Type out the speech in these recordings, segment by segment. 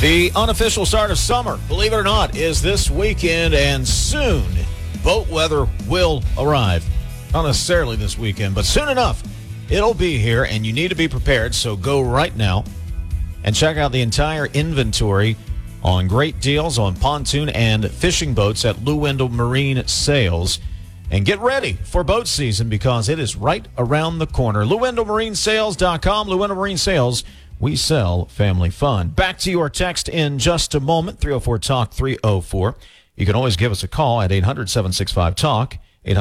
The unofficial start of summer, believe it or not, is this weekend, and soon boat weather will arrive. Not necessarily this weekend, but soon enough, it'll be here, and you need to be prepared. So go right now and check out the entire inventory on great deals on pontoon and fishing boats at Lewendell Marine Sales. And get ready for boat season because it is right around the corner. LewendellMarineSales.com. Lewendell Marine Sales. We sell family fun. Back to your text in just a moment. 304-TALK-304. You can always give us a call at 800-765-TALK.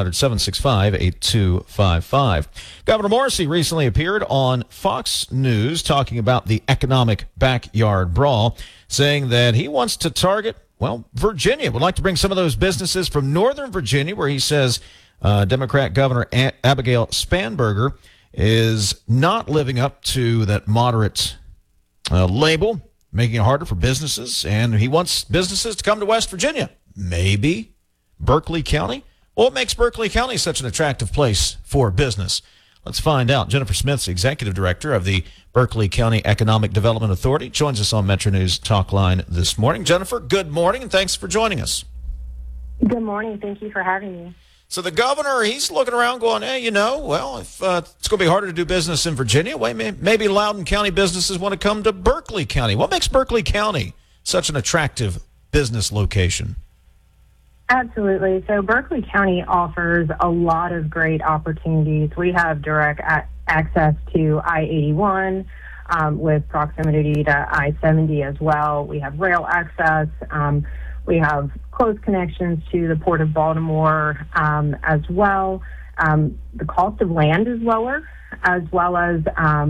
800-765-8255. Governor Morrisey recently appeared on Fox News talking about the economic backyard brawl, saying that he wants to target, Virginia. Would like to bring some of those businesses from Northern Virginia, where he says Democrat Governor Abigail Spanberger is not living up to that moderate label, making it harder for businesses, and he wants businesses to come to West Virginia. Maybe Berkeley County? What makes Berkeley County such an attractive place for business? Let's find out. Jennifer Smith's executive director of the Berkeley County Economic Development Authority joins us on Metro News Talk Line this morning. Jennifer, good morning, and thanks for joining us. Good morning. Thank you for having me. So the governor, he's looking around going, if it's going to be harder to do business in Virginia, maybe Loudoun County businesses want to come to Berkeley County. What makes Berkeley County such an attractive business location? Absolutely. So Berkeley County offers a lot of great opportunities. We have direct access to I-81 with proximity to I-70 as well. We have rail access. We have close connections to the Port of Baltimore as well. The cost of land is lower, as well as,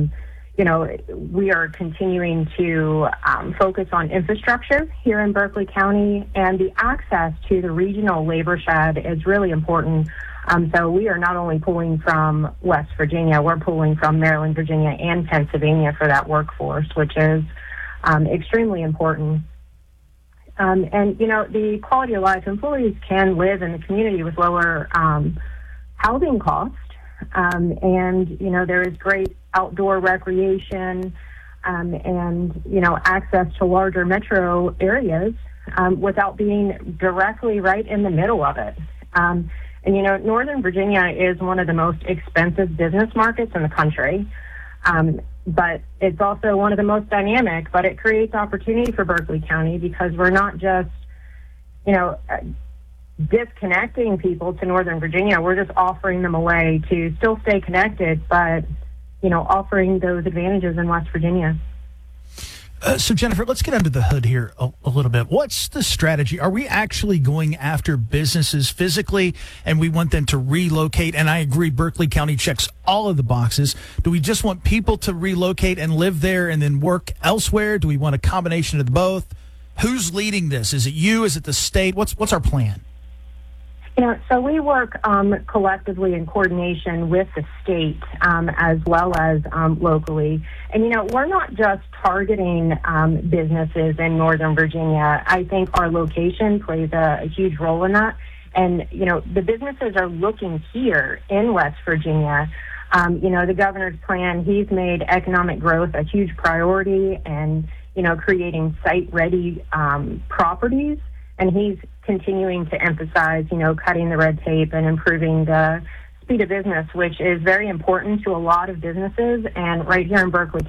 we are continuing to focus on infrastructure here in Berkeley County, and the access to the regional labor shed is really important. So we are not only pulling from West Virginia, we're pulling from Maryland, Virginia, and Pennsylvania for that workforce, which is extremely important. The quality of life, employees can live in the community with lower housing costs. There is great outdoor recreation and access to larger metro areas without being directly right in the middle of it. Northern Virginia is one of the most expensive business markets in the country. But it's also one of the most dynamic, but it creates opportunity for Berkeley County because we're not just, disconnecting people to Northern Virginia. We're just offering them a way to still stay connected, but, offering those advantages in West Virginia. So, Jennifer, let's get under the hood here a little bit. What's the strategy? Are we actually going after businesses physically and we want them to relocate? And I agree, Berkeley County checks all of the boxes. Do we just want people to relocate and live there and then work elsewhere? Do we want a combination of both? Who's leading this? Is it you? Is it the state? What's our plan? So we work collectively in coordination with the state as well as locally. And, we're not just targeting businesses in Northern Virginia. I think our location plays a huge role in that. And, the businesses are looking here in West Virginia. The governor's plan, he's made economic growth a huge priority and, creating site-ready properties. And he's continuing to emphasize, cutting the red tape and improving the speed of business, which is very important to a lot of businesses. And right here in Berkeley